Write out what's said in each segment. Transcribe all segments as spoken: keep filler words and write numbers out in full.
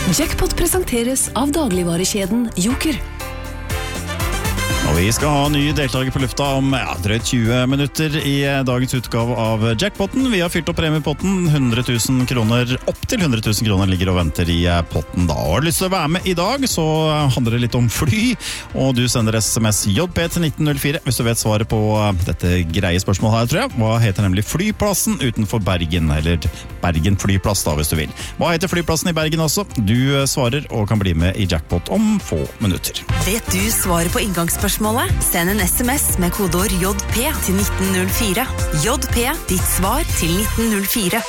Jackpot presenteres av dagligvarekjeden Joker. Og vi skal ha ny deltaker på lufta om ja, drøyt tjue minutter i dagens utgave av Jackpotten. Vi har fyrt opp premiepotten, hundre tusen kroner, opp til hundre tusen kroner ligger og venter i potten da. Og har du lyst til å være med i dag, så handler det litt om fly, og du sender sms J P til nitten null fire hvis du vet svaret på dette greie spørsmålet her, tror jeg. Hva heter nemlig flyplassen utenfor Bergen, eller Bergen flyplass da, hvis du vil. Hva heter flyplassen i Bergen også? Du svarer og kan bli med i Jackpot om få minutter. Vet du svaret på inngangsspørsmålet? Send en sms med kodeord J P til nitten null fire. J P, ditt svar til nitten null fire.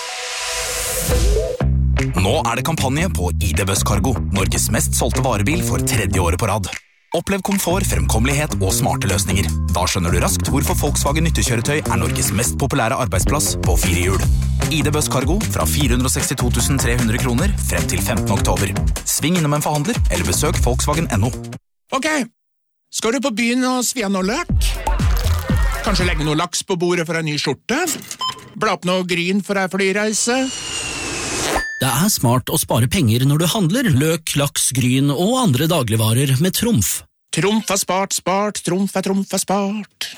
Nå er det kampanje på I D Buss Cargo, Norges mest solgte varebil for tredje året på rad. Opplev komfort, fremkommelighet og smarte løsninger. Da skjønner du raskt hvorfor Volkswagen nyttekjøretøy er Norges mest populære arbeidsplass på fire hjul. I D Buss Cargo fra fire hundre og sekstito tusen tre hundre kroner frem til femtende oktober. Sving innom en forhandler eller besøk Volkswagen punktum no. Ok, skal du på byen og svia noe løk? Kanskje legge noe laks på bordet for en ny skjorte? Bla opp noe gryn for en flyreise? Det er smart å spare penger når du handler løk, laks, gryn og andre dagligvarer med Trumf. Trumf er spart, spart, Trumf er Trumf er spart.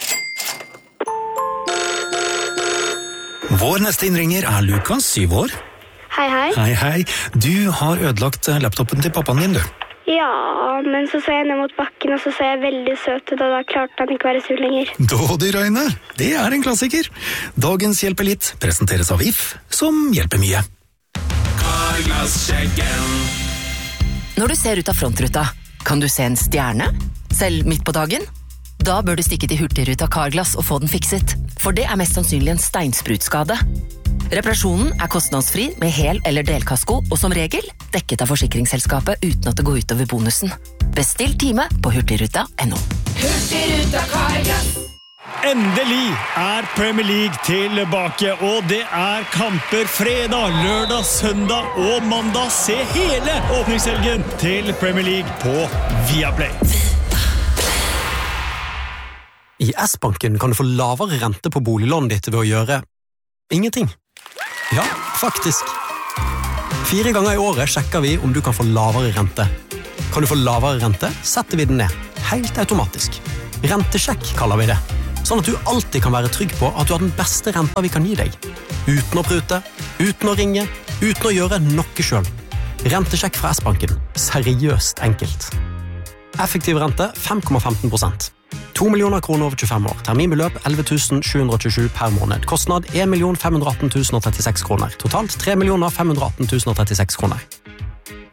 Vår neste innringer er Lukas, syv år. Hei, hei. Hei, hei. Du har ødelagt laptopen til pappaen din, du. Ja, men så så jeg ned mot bakken, og så så jeg veldig søt ut, og da klarte han ikke være sur lenger. Dådyrøyne, det er en klassiker. Dagens Hjelper litt presenteres av If, som hjelper mye. Carglass-sjekken. Når du ser ut av frontruta, kan du se en stjerne? Selv midt på dagen? Da bør du stikke til Hurtigruta Carglass og få den fikset, for det er mest sannsynlig en steinsprutskade. Reparasjonen er kostnadsfri med hel- eller delkasko, og som regel dekket av forsikringsselskapet uten at det går ut over bonusen. Bestill time på hurtigruta punktum no. Hurtigruta Carglass. Endelig er Premier League tilbake, og det er kamper fredag, lørdag, søndag og mandag. Se hele åpningshelgen til Premier League på Viaplay. I S-banken kan du få lavere rente på boliglånet ditt ved å gjøre ingenting. Ja, faktisk. Fire ganger i året sjekker vi om du kan få lavere rente. Kan du få lavere rente, setter vi den ned. Helt automatisk. Rentesjekk kaller vi det. Sånn at du alltid kan være trygg på at du har den beste renta vi kan gi deg. Uten å prute, uten å ringe, uten å gjøre noe selv. Rentesjekk fra S-banken. Seriøst enkelt. Effektiv rente fem komma femten prosent. to millioner kroner over tjuefem år. Terminbeløp elleve tusen sju hundre og tjuesju per måned. Kostnad en million fem hundre og atten tusen og trettiseks kroner. Totalt tre millioner fem hundre og atten tusen og trettiseks kroner.